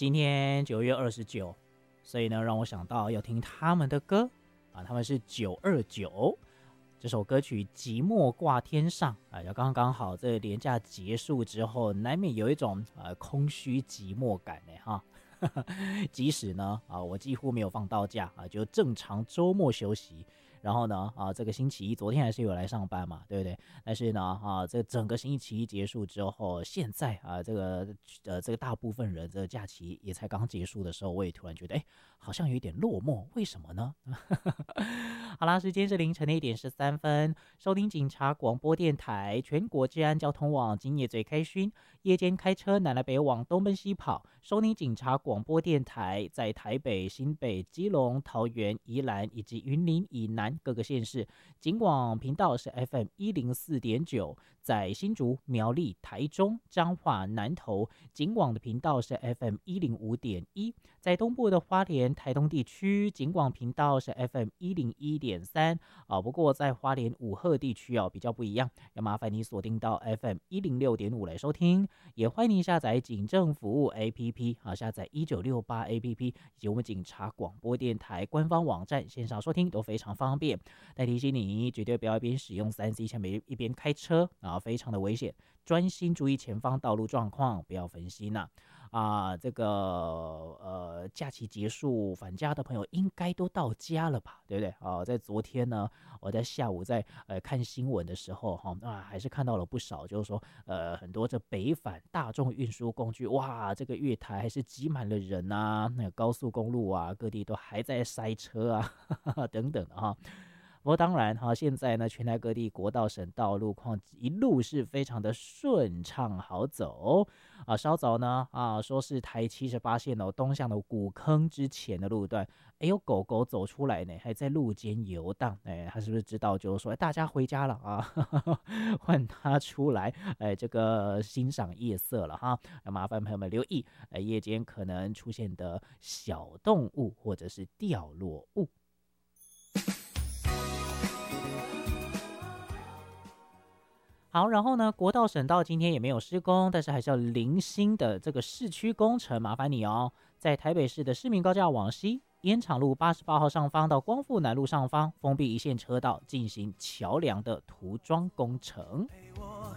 今天9月29，所以呢，让我想到要听他们的歌啊，他们是929。这首歌曲《寂寞挂天上》啊，要刚刚好，这连假结束之后，难免有一种空虚寂寞感呢哈。即使呢我几乎没有放到假啊，就正常周末休息。然后呢这个星期一昨天还是有来上班嘛，对不对？但是呢这整个星期一结束之后，现在这个大部分人这个假期也才刚结束的时候，我也突然觉得好像有一点落寞，为什么呢？好啦，时间是凌晨的1:13，收听警察广播电台全国治安交通网，今夜最开勋，夜间开车南来北往东奔西跑，收听警察广播电台在台北、新北、基隆、桃园、宜兰以及云林以南各个县市，警广频道是 FM104.9，在新竹、苗栗、台中、彰化、南投，警广的频道是 FM105.1，在东部的花莲、台东地区，警广频道是 FM101.3不过在花莲五鹤地区比较不一样，要麻烦你锁定到 FM106.5来收听，也欢迎你下载警政服务 APP 下载1968 APP 以及我们警察广播电台官方网站，线上收听都非常方便。但提醒你，绝对不要一边使用3C 产品一边开车非常的危险，专心注意前方道路状况，不要分心这个假期结束返家的朋友应该都到家了吧，对不对？在昨天呢，我在下午在看新闻的时候还是看到了不少，就是说很多这北返大众运输工具，哇，这个月台还是挤满了人那个高速公路各地都还在塞车等等的不过当然现在呢，全台各地国道、省道路况一路是非常的顺畅好走稍早呢说是台78线东向的古坑之前的路段，有狗狗走出来呢，还在路间游荡，他是不是知道就是说大家回家了换他出来这个欣赏夜色了那麻烦朋友们留意夜间可能出现的小动物或者是掉落物。好，然后呢，国道、省道今天也没有施工，但是还是要零星的这个市区工程，麻烦你在台北市的市民高架往西，烟厂路88号上方到光复南路上方封闭一线车道，进行桥梁的涂装工程。